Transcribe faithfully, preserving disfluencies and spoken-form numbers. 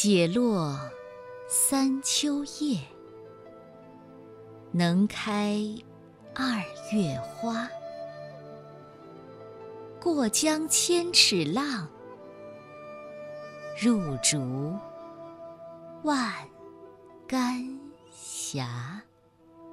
解落三秋叶，能开二月花。过江千尺浪，入竹万竿斜。